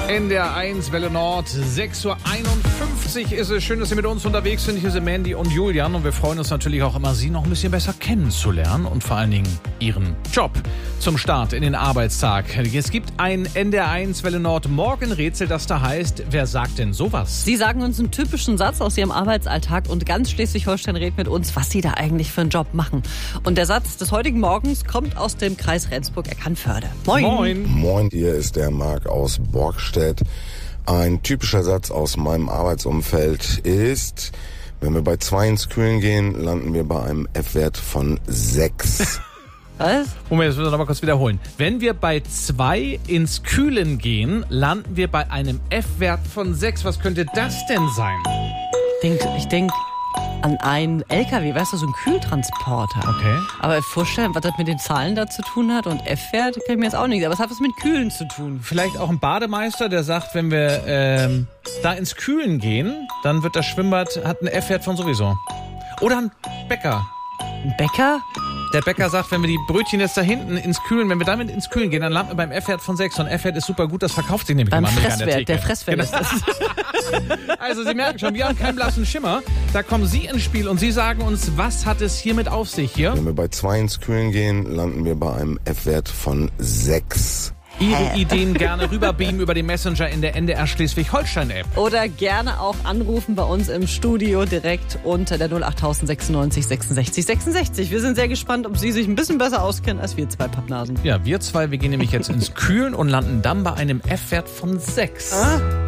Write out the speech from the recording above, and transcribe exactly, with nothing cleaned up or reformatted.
N D R eins, Welle Nord, sechs Uhr einundfünfzig ist es. Schön, dass Sie mit uns unterwegs sind. Hier sind Mandy und Julian und wir freuen uns natürlich auch immer, Sie noch ein bisschen besser kennenzulernen und vor allen Dingen Ihren Job zum Start in den Arbeitstag. Es gibt ein N D R eins, Welle Nord Morgenrätsel, das da heißt, wer sagt denn sowas? Sie sagen uns einen typischen Satz aus Ihrem Arbeitsalltag und ganz Schleswig-Holstein redet mit uns, was Sie da eigentlich für einen Job machen. Und der Satz des heutigen Morgens kommt aus dem Kreis Rendsburg-Eckernförde. Moin. Moin. Moin, hier ist der Marc aus Borgstedt. Ein typischer Satz aus meinem Arbeitsumfeld ist, wenn wir bei zwei ins Kühlen gehen, landen wir bei einem F-Wert von sechs. Was? Moment, das müssen wir noch mal kurz wiederholen. Wenn wir bei zwei ins Kühlen gehen, landen wir bei einem F-Wert von sechs. Was könnte das denn sein? Ich denke ich denk an einen L K W, weißt du, so ein Kühltransporter. Okay. Aber vorstellen, was das mit den Zahlen da zu tun hat und F-Wert, kann ich mir jetzt auch nicht. Aber es hat was mit Kühlen zu tun. Vielleicht auch ein Bademeister, der sagt, wenn wir ähm, da ins Kühlen gehen, dann wird das Schwimmbad, hat einen F-Wert von sowieso. Oder ein Bäcker. Ein Bäcker? Der Bäcker sagt, wenn wir die Brötchen jetzt da hinten ins Kühlen, wenn wir damit ins Kühlen gehen, dann landen wir beim F-Wert von sechs. Und F-Wert ist super gut, das verkauft sich nämlich Beim immer mega an der Fresswert, Theke. der Fresswert Genau. ist das. Also Sie merken schon, wir haben keinen blassen Schimmer. Da kommen Sie ins Spiel und Sie sagen uns, was hat es hiermit auf sich hier? Wenn wir bei zwei ins Kühlen gehen, landen wir bei einem F-Wert von sechs. Ihre Ideen gerne rüberbeamen über den Messenger in der N D R Schleswig-Holstein-App. Oder gerne auch anrufen bei uns im Studio direkt unter der null acht sechsundneunzig sechsundsechzig sechsundsechzig. Wir sind sehr gespannt, ob Sie sich ein bisschen besser auskennen als wir zwei Pappnasen. Ja, wir zwei, wir gehen nämlich jetzt ins Kühlen und landen dann bei einem F-Wert von sechs. Ah?